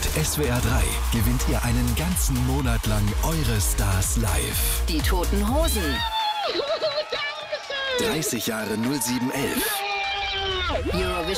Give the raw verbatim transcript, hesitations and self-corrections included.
S W R drei gewinnt ihr einen ganzen Monat lang eure Stars live. Die Toten Hosen. dreißig Jahre null sieben elf. Eurovision